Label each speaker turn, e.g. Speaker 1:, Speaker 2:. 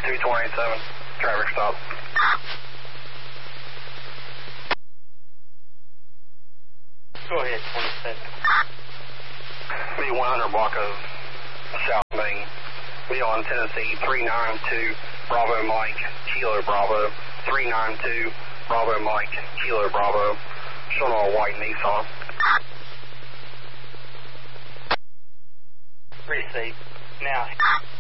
Speaker 1: 227, traffic stop.
Speaker 2: Go ahead, 27.
Speaker 1: B100 block of South Main. Be on Tennessee 392 Bravo Mike Kilo Bravo 392 Bravo Mike Kilo Bravo. Showing on a white Nissan.
Speaker 2: Receive. Now.